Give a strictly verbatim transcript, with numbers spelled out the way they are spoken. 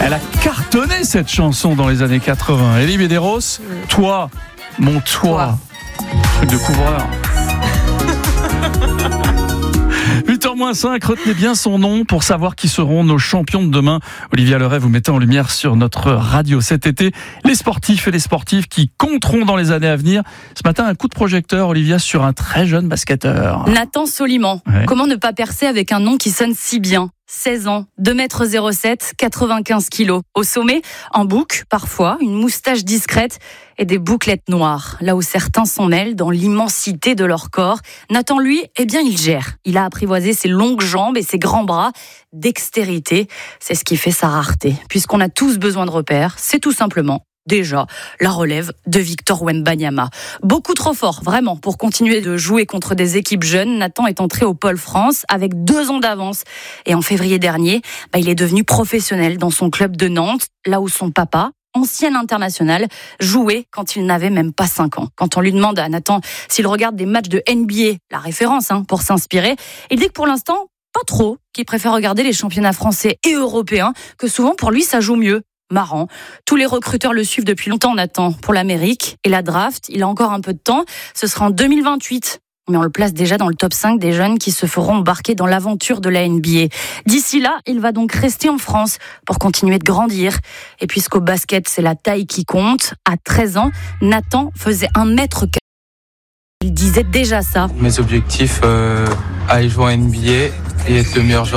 Elle a cartonné cette chanson dans les années quatre-vingts. Elie Medeiros, toi, mon toi. Truc de couvreur. huit heures moins cinq, retenez bien son nom pour savoir qui seront nos champions de demain. Olivia Leray, vous mettez en lumière sur notre radio cet été les sportifs et les sportives qui compteront dans les années à venir. Ce matin, un coup de projecteur, Olivia, sur un très jeune basketteur. Nathan Soliman. Ouais. Comment ne pas percer avec un nom qui sonne si bien ? seize ans, deux mètres zéro sept, quatre-vingt-quinze kilos. Au sommet, en bouc, parfois, une moustache discrète et des bouclettes noires. Là où certains s'en mêlent dans l'immensité de leur corps, Nathan, lui, eh bien, il gère. Il a apprivoisé ses longues jambes et ses grands bras. Dextérité, c'est ce qui fait sa rareté. Puisqu'on a tous besoin de repères, c'est tout simplement déjà la relève de Victor Wembanyama. Beaucoup trop fort, vraiment, pour continuer de jouer contre des équipes jeunes. Nathan est entré au Pôle France avec deux ans d'avance. Et en février dernier, bah, il est devenu professionnel dans son club de Nantes, là où son papa, ancien international, jouait quand il n'avait même pas cinq ans. Quand on lui demande à Nathan s'il regarde des matchs de N B A, la référence hein, pour s'inspirer, il dit que pour l'instant, pas trop, qu'il préfère regarder les championnats français et européens, que souvent pour lui ça joue mieux. Marrant. Tous les recruteurs le suivent depuis longtemps, Nathan, pour l'Amérique. Et la draft, il a encore un peu de temps. Ce sera en deux mille vingt-huit. Mais on le place déjà dans le top cinq des jeunes qui se feront embarquer dans l'aventure de la N B A. D'ici là, il va donc rester en France pour continuer de grandir. Et puisqu'au basket, c'est la taille qui compte, à treize ans, Nathan faisait un mètre quatre. Il disait déjà ça. Mes objectifs, euh, aller jouer en N B A et être le meilleur joueur